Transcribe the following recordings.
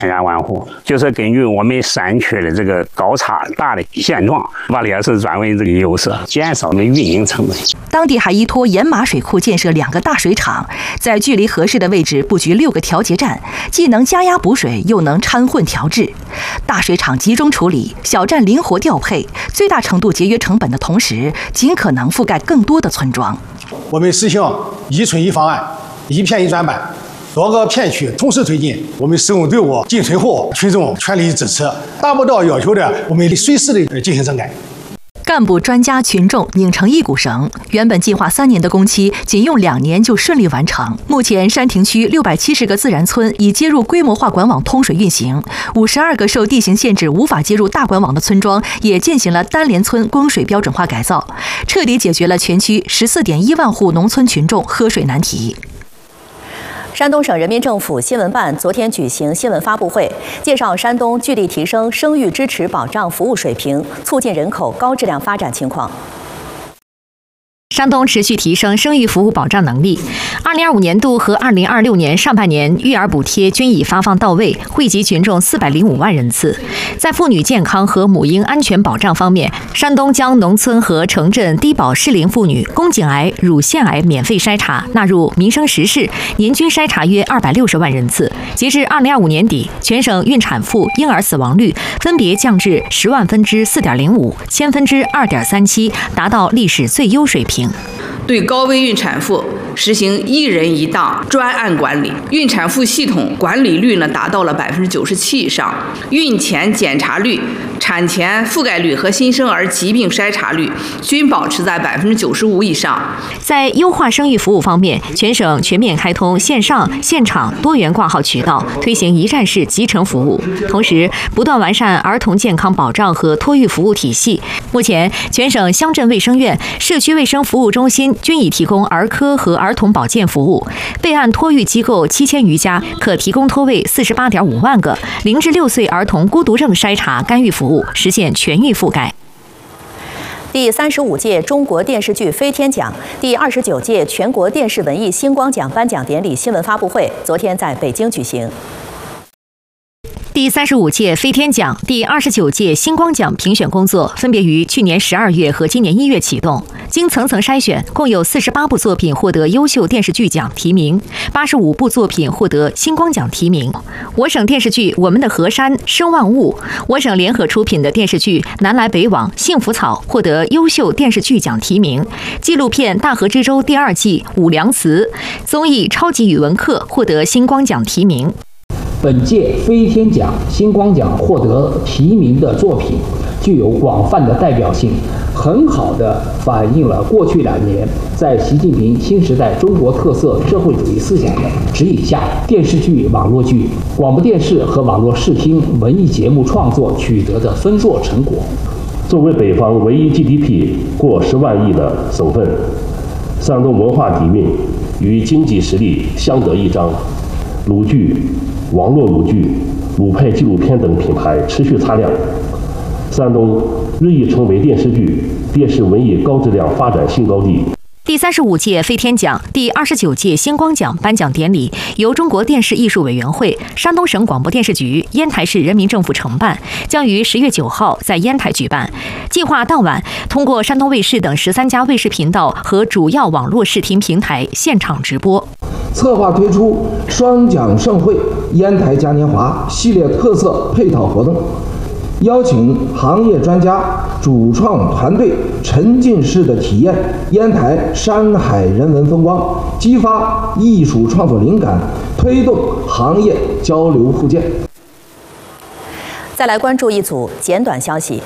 千家万户，就是根据我们山区的这个高差大的现状，把劣势转为这个优势，减少了运营成本。 当地还依托盐马水库建设2个大水厂，在距离合适的位置布局6个调节站，既能加压补水，又能掺混调制。大水厂集中处理，小站灵活调配，最大程度节约成本的同时，尽可能覆盖更多的村庄。 我们实行1村1方案，1片1专办。多个片区同时推进，我们施工队伍、进村户、群众全力支持，达不到要求的，我们随时的进行整改。 干部、专家、群众拧成一股绳，原本计划3年的工期，仅用2年就顺利完成。目前，山亭区670个自然村已接入规模化管网通水运行，52个受地形限制无法接入大管网的村庄也进行了单联村供水标准化改造，彻底解决了全区14.1万户农村群众喝水难题。 山东省人民政府新闻办昨天举行新闻发布会，介绍山东聚力提升生育支持保障服务水平，促进人口高质量发展情况。 山东持续提升生育服务保障能力。2025年度和2026年上半年育儿补贴均已发放到位，惠及群众405万人次。在妇女健康和母婴安全保障方面，山东将农村和城镇低保适龄妇女宫颈癌、乳腺癌免费筛查纳入民生实事，年均筛查约260万人次。截至2025年底，全省孕产妇婴儿死亡率分别降至10万分之4.05、1000分之2.37，达到历史最优水平。 对高危孕产妇实行1人1档专案管理，孕产妇系统管理率达到了97%以上，孕前检查率、产前覆盖率和新生儿疾病筛查率均保持在95%以上。 在优化生育服务方面，全省全面开通线上、现场多元挂号渠道，推行一站式集成服务，同时不断完善儿童健康保障和托育服务体系。目前，全省乡镇卫生院、社区卫生服务中心均已提供儿科和儿童保健服务，备案托育机构7000余家，可提供托位48.5万个，0至6岁儿童孤独症筛查干预服务实现全域覆盖。 第35届中国电视剧飞天奖、第29届全国电视文艺星光奖颁奖典礼新闻发布会昨天在北京举行。 第35届飞天奖、第29届星光奖评选工作分别于去年12月和今年1月启动，经层层筛选，共有48部作品获得优秀电视剧奖提名，85部作品获得星光奖提名。我省电视剧《我们的河山》《生万物》，我省联合出品的电视剧《南来北往》《幸福草》获得优秀电视剧奖提名，纪录片《大河之洲》第2季《武梁祠》，综艺《超级语文课》获得星光奖提名。 本届飞天奖、星光奖获得提名的作品具有广泛的代表性，很好地反映了过去2年在习近平新时代中国特色社会主义思想的指引下，电视剧、网络剧、广播电视和网络视听文艺节目创作取得的丰硕成果。 作为北方唯一 GDP 过10万亿的省份，山东文化底蕴与经济实力相得益彰，鲁剧、网络鲁剧、鲁派纪录片等品牌持续擦亮，山东日益成为电视剧、电视文艺高质量发展新高地。 第35届飞天奖、第29届星光奖颁奖典礼由中国电视艺术委员会、山东省广播电视局、烟台市人民政府承办，将于10月9号在烟台举办。计划当晚通过山东卫视等13家卫视频道和主要网络视听平台现场直播。 策划推出双奖盛会、烟台嘉年华系列特色配套活动，邀请行业专家、主创团队沉浸式的体验烟台山海人文风光，激发艺术创作灵感，推动行业交流互鉴。 再来关注一组简短消息。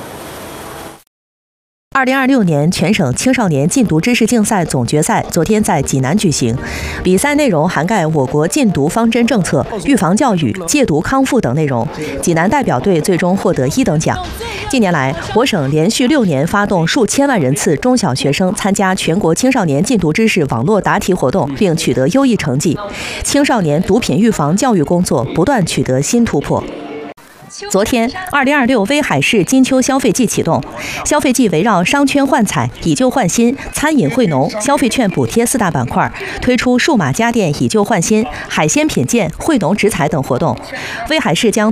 2026年全省青少年禁毒知识竞赛总决赛昨天在济南举行，比赛内容涵盖我国禁毒方针政策、预防教育、戒毒康复等内容。济南代表队最终获得1等奖。近年来，我省连续6年发动数千万人次中小学生参加全国青少年禁毒知识网络答题活动，并取得优异成绩，青少年毒品预防教育工作不断取得新突破。昨天，2026威海市金秋消费季启动，消费季围绕商圈焕彩、以旧换新、餐饮惠农、消费券补贴4大板块，推出数码家电以旧换新、海鲜品鉴、惠农植采等活动。威海市将